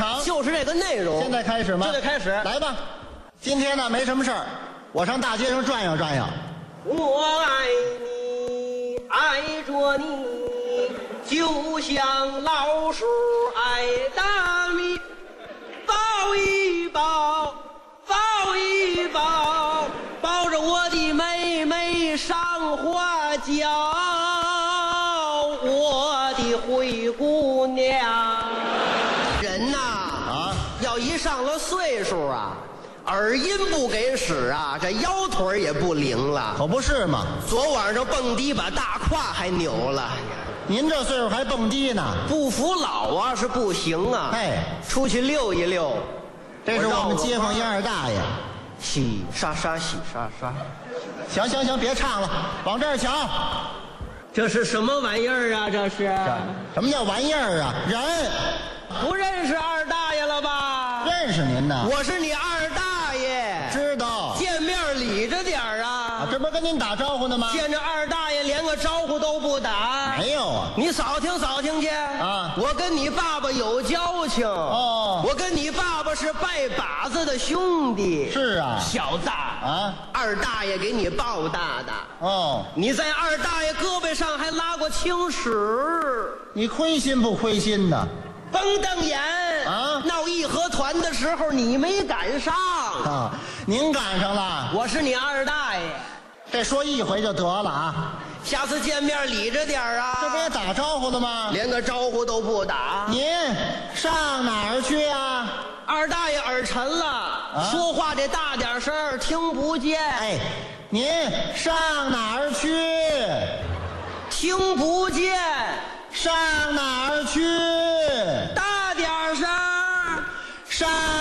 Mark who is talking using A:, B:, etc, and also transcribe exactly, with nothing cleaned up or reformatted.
A: 场，
B: 就是这个内容。
A: 现在开始吗？
B: 现在开始，
A: 来吧。今天呢没什么事儿，我上大街上转悠转悠。
B: 我爱你，爱着你，就像老鼠爱大米，抱一抱，抱一抱，抱着我的妹妹上花轿，我的灰姑娘。人呐，啊，要一上了岁数啊，耳音不给使啊，这腰腿也不灵了。
A: 可不是嘛，
B: 昨晚上蹦迪把大胯还扭了。
A: 您这岁数还蹦迪呢？
B: 不服老啊是不行啊。
A: 哎，
B: 出去溜一溜。
A: 这是我们街坊杨二大爷。
B: 洗刷刷，洗刷刷。
A: 行行行，别唱了，往这儿瞧。
B: 这是什么玩意儿啊？这是
A: 什么叫玩意儿啊？人
B: 不认识二大爷了吧？
A: 认识您呢，
B: 我是你二大爷。
A: 知道，
B: 见面礼着点儿啊。
A: 啊，这不是跟您打招呼呢吗？
B: 见着二大爷连个招呼都不打。
A: 没有啊，
B: 你扫听扫听去
A: 啊！
B: 我跟你爸爸有交情
A: 哦，
B: 我跟你爸爸是拜把子的兄弟。
A: 是啊，
B: 小子
A: 啊，
B: 二大爷给你抱大的
A: 哦，
B: 你在二大爷胳膊上还拉过青屎，
A: 你亏心不亏心呢？
B: 甭瞪眼
A: 啊！
B: 闹义和团的时候你没赶上
A: 啊，您赶上了，
B: 我是你二大爷。
A: 这说一回就得了啊，
B: 下次见面理着点儿啊。
A: 这不也打招呼了吗？
B: 连个招呼都不打。
A: 您上哪儿去啊？
B: 二大爷耳沉了，啊、说话得大点声，听不见。
A: 哎，您上哪儿去？
B: 听不见。
A: 上哪儿去？
B: 大点声。
A: 上